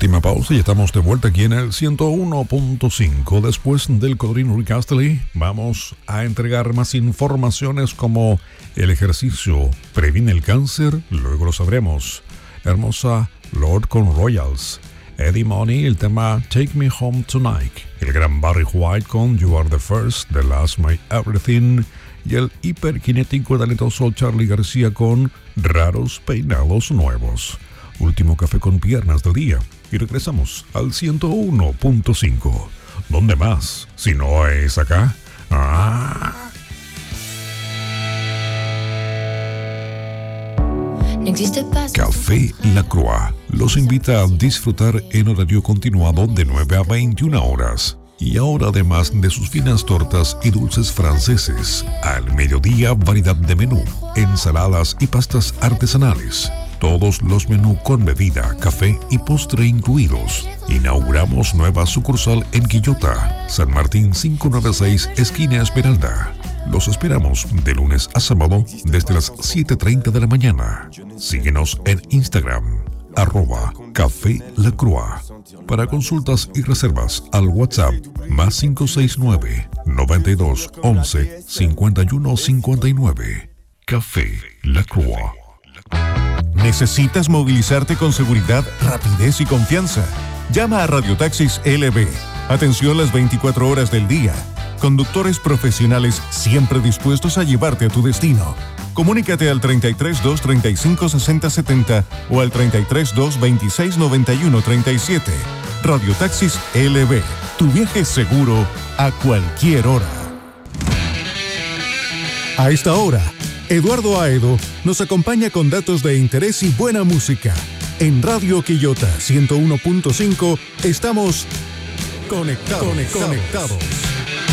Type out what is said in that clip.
Última pausa y estamos de vuelta aquí en el 101.5. Después del Colorín Rick Astley, vamos a entregar más informaciones como el ejercicio previene el cáncer, luego lo sabremos. La hermosa Lord con Royals. Eddie Money, el tema Take Me Home Tonight. El gran Barry White con You Are the First, The Last My Everything. Y el hiperkinético y talentoso Charly García con Raros Peinados Nuevos. Último café con piernas del día. Y regresamos al 101.5. ¿Dónde más? Si no es acá. Café La Croix los invita a disfrutar en horario continuado de 9 a 21 horas. Y ahora, además de sus finas tortas y dulces franceses, al mediodía variedad de menú, ensaladas y pastas artesanales. Todos los menús con bebida, café y postre incluidos. Inauguramos nueva sucursal en Quillota, San Martín 596, esquina Esmeralda. Los esperamos de lunes a sábado desde las 7:30 de la mañana. Síguenos en Instagram, @Café La Croix. Para consultas y reservas al WhatsApp más 569 92 11 51 59. Café La Croix. ¿Necesitas movilizarte con seguridad, rapidez y confianza? Llama a Radiotaxis LB. Atención las 24 horas del día. Conductores profesionales siempre dispuestos a llevarte a tu destino. Comunícate al 33 2 35 60 70 o al 33 2 26 91 37. Radiotaxis LB. Tu viaje es seguro a cualquier hora. A esta hora, Eduardo Aedo nos acompaña con datos de interés y buena música. En Radio Quillota 101.5 estamos conectados.